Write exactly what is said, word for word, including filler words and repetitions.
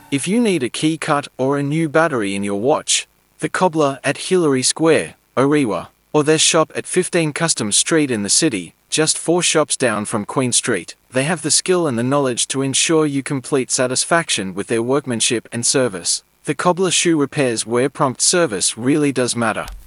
If you need a key cut or a new battery in your watch, the Cobbler at Hillary Square, Orewa, or their shop at fifteen Customs Street in the city, just four shops down from Queen Street. They have the skill and the knowledge to ensure you complete satisfaction with their workmanship and service. The Cobbler Shoe repairs where prompt service really does matter.